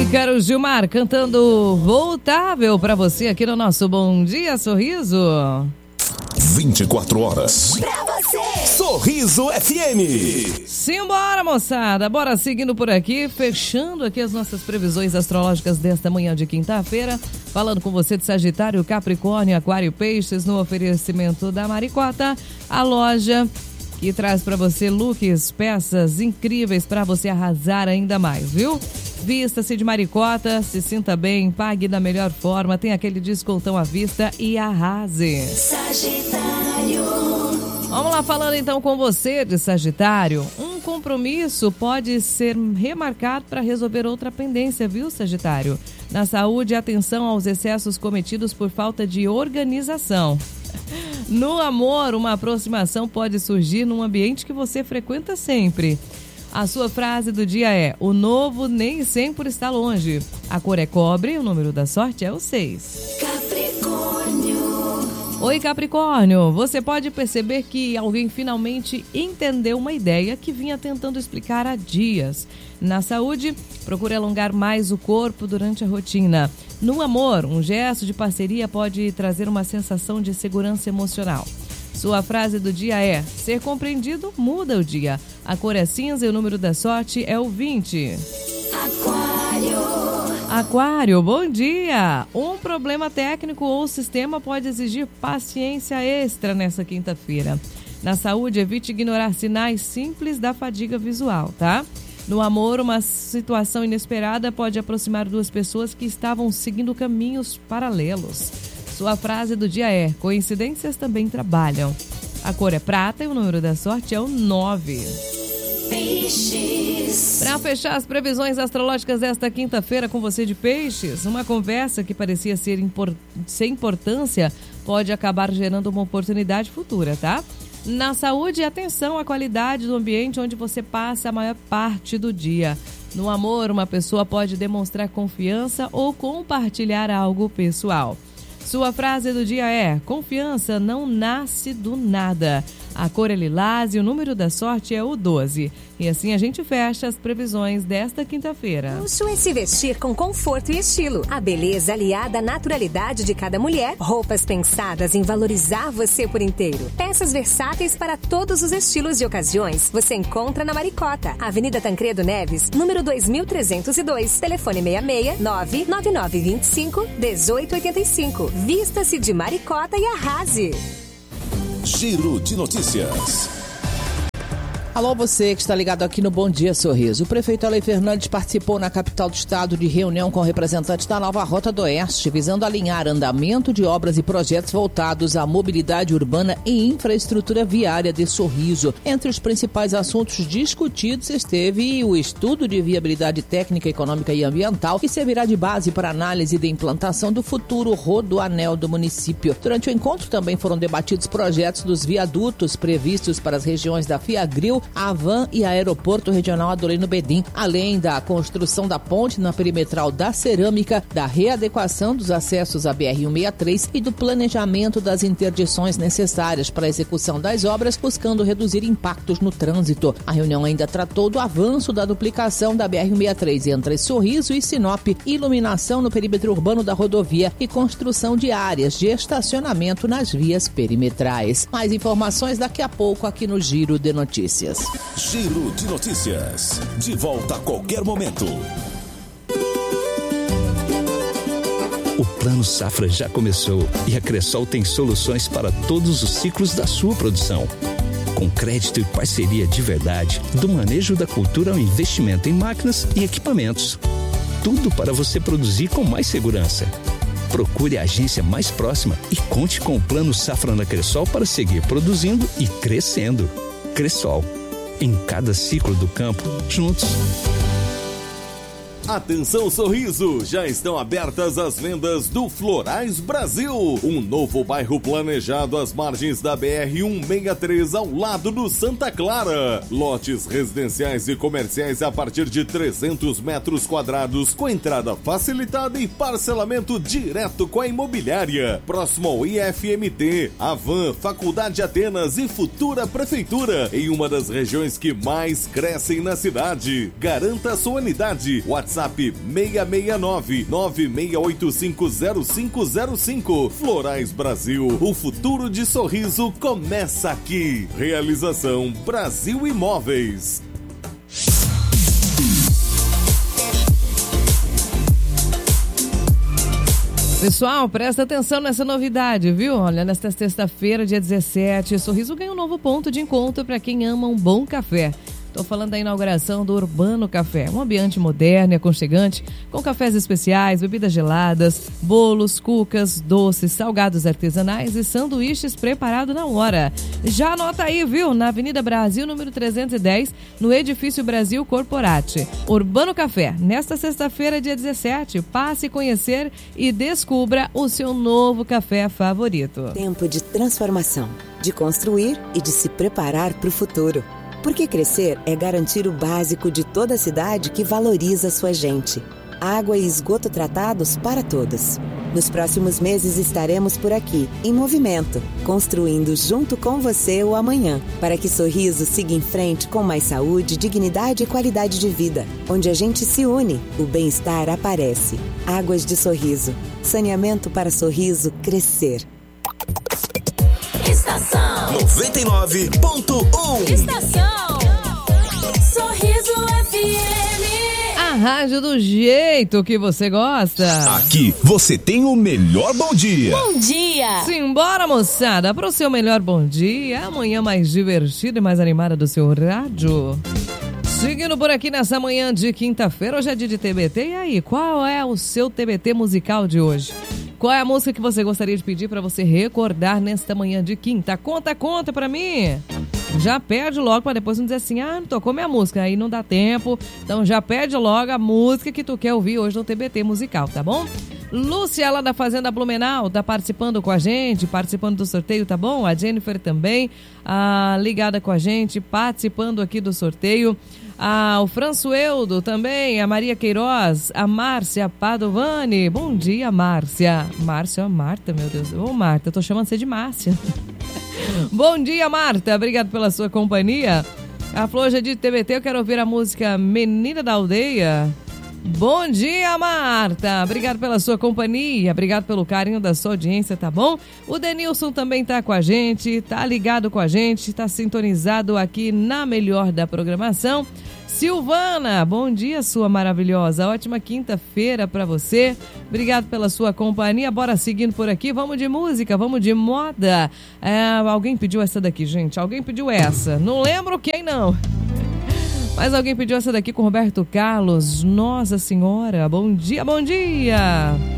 Ícaro Gilmar cantando Voltável pra você aqui no nosso Bom Dia Sorriso. 24 horas pra você. Sorriso FM. Simbora, moçada. Bora seguindo por aqui, fechando aqui as nossas previsões astrológicas desta manhã de quinta-feira. Falando com você de Sagitário, Capricórnio, Aquário, Peixes, no oferecimento da Maricota, a loja que traz para você looks, peças incríveis para você arrasar ainda mais, viu? Vista-se de Maricota, se sinta bem, pague da melhor forma, tem aquele descontão à vista e arrase. Sagitário. Vamos lá, falando então com você de Sagitário. Um compromisso pode ser remarcado para resolver outra pendência, viu, Sagitário? Na saúde, atenção aos excessos cometidos por falta de organização. No amor, uma aproximação pode surgir num ambiente que você frequenta sempre. A sua frase do dia é: o novo nem sempre está longe. A cor é cobre e o número da sorte é o 6. Capricórnio. Oi, Capricórnio. Você pode perceber que alguém finalmente entendeu uma ideia que vinha tentando explicar há dias. Na saúde, procure alongar mais o corpo durante a rotina. No amor, um gesto de parceria pode trazer uma sensação de segurança emocional. Sua frase do dia é: ser compreendido muda o dia. A cor é cinza e o número da sorte é o 20. Aquário, bom dia! Um problema técnico ou sistema pode exigir paciência extra nessa quinta-feira. Na saúde, evite ignorar sinais simples da fadiga visual, tá? No amor, uma situação inesperada pode aproximar duas pessoas que estavam seguindo caminhos paralelos. Sua frase do dia é: coincidências também trabalham. A cor é prata e o número da sorte é o 9. Peixes. Para fechar as previsões astrológicas desta quinta-feira com você de Peixes, uma conversa que parecia ser sem importância pode acabar gerando uma oportunidade futura, tá? Na saúde, atenção à qualidade do ambiente onde você passa a maior parte do dia. No amor, uma pessoa pode demonstrar confiança ou compartilhar algo pessoal. Sua frase do dia é: confiança não nasce do nada. A cor é lilás e o número da sorte é o 12. E assim a gente fecha as previsões desta quinta-feira. Luxo é se vestir com conforto e estilo. A beleza aliada à naturalidade de cada mulher. Roupas pensadas em valorizar você por inteiro. Peças versáteis para todos os estilos e ocasiões. Você encontra na Maricota, Avenida Tancredo Neves, número 2302. Telefone 66 99925 1885. Vista-se de Maricota e arrase. Giro de notícias. Alô, você que está ligado aqui no Bom Dia Sorriso. O prefeito Ale Fernandes participou na capital do estado de reunião com representantes da nova Rota do Oeste, visando alinhar andamento de obras e projetos voltados à mobilidade urbana e infraestrutura viária de Sorriso. Entre os principais assuntos discutidos esteve o estudo de viabilidade técnica, econômica e ambiental, que servirá de base para análise de implantação do futuro rodoanel do município. Durante o encontro também foram debatidos projetos dos viadutos previstos para as regiões da Fiagril, Avan e Aeroporto Regional Adolino Bedin, além da construção da ponte na perimetral da Cerâmica, da readequação dos acessos à BR-163 e do planejamento das interdições necessárias para a execução das obras, buscando reduzir impactos no trânsito. A reunião ainda tratou do avanço da duplicação da BR-163 entre Sorriso e Sinop, iluminação no perímetro urbano da rodovia e construção de áreas de estacionamento nas vias perimetrais. Mais informações daqui a pouco aqui no Giro de Notícias. Giro de Notícias. De volta a qualquer momento. O Plano Safra já começou e a Cressol tem soluções para todos os ciclos da sua produção. Com crédito e parceria de verdade, do manejo da cultura ao investimento em máquinas e equipamentos. Tudo para você produzir com mais segurança. Procure a agência mais próxima e conte com o Plano Safra na Cressol para seguir produzindo e crescendo. Cressol. Em cada ciclo do campo, juntos. Atenção Sorriso, já estão abertas as vendas do Florais Brasil, um novo bairro planejado às margens da BR-163 ao lado do Santa Clara. Lotes residenciais e comerciais a partir de 300 metros quadrados, com entrada facilitada e parcelamento direto com a imobiliária. Próximo ao IFMT, Avan, Faculdade Atenas e futura prefeitura, em uma das regiões que mais crescem na cidade. Garanta sua unidade. WhatsApp WhatsApp 669-96850505. Florais Brasil, o futuro de sorriso começa aqui. Realização Brasil Imóveis. Pessoal, presta atenção nessa novidade, viu? Olha, nesta sexta-feira, dia 17, Sorriso ganha um novo ponto de encontro para quem ama um bom café. Estou falando da inauguração do Urbano Café, um ambiente moderno e aconchegante, com cafés especiais, bebidas geladas, bolos, cucas, doces, salgados artesanais e sanduíches preparados na hora. Já anota aí, viu? Na Avenida Brasil, número 310, no Edifício Brasil Corporate. Urbano Café, nesta sexta-feira, dia 17, passe conhecer e descubra o seu novo café favorito. Tempo de transformação, de construir e de se preparar para o futuro. Porque crescer é garantir o básico de toda a cidade que valoriza sua gente. Água e esgoto tratados para todos. Nos próximos meses estaremos por aqui, em movimento, construindo junto com você o amanhã, para que Sorriso siga em frente com mais saúde, dignidade e qualidade de vida. Onde a gente se une, o bem-estar aparece. Águas de Sorriso. Saneamento para Sorriso crescer. Estação 99.1. Estação Sorriso FM. A rádio do jeito que você gosta. Aqui você tem o melhor bom dia. Bom dia. Simbora, moçada, para o seu melhor bom dia. Amanhã mais divertida e mais animada do seu rádio. Seguindo por aqui nessa manhã de quinta-feira, hoje é dia de TBT. E aí, qual é o seu TBT musical de hoje? Qual é a música que você gostaria de pedir para você recordar nesta manhã de quinta? Conta pra mim. Já pede logo para depois não dizer assim, não tocou minha música, aí não dá tempo. Então já pede logo a música que tu quer ouvir hoje no TBT musical, tá bom? Lúcia, lá da Fazenda Blumenau, tá participando com a gente, participando do sorteio, tá bom? A Jennifer também, ligada com a gente, participando aqui do sorteio. O Françoeldo também, a Maria Queiroz, a Márcia Padovani. Bom dia, Márcia. Márcia, Marta, meu Deus. Ô, Marta, eu tô chamando você de Márcia. Bom dia, Marta. Obrigado pela sua companhia. A Flor já de TBT, eu quero ouvir a música Menina da Aldeia. Bom dia, Marta. Obrigado pela sua companhia, obrigado pelo carinho da sua audiência, tá bom? O Denilson também tá com a gente, tá ligado com a gente, tá sintonizado aqui na melhor da programação. Silvana, bom dia, sua maravilhosa. Ótima quinta-feira pra você. Obrigado pela sua companhia. Bora seguindo por aqui. Vamos de música, vamos de moda. Alguém pediu essa daqui, gente. Alguém pediu essa. Não lembro quem, não. Mas alguém pediu essa daqui com Roberto Carlos. Nossa Senhora, bom dia, bom dia.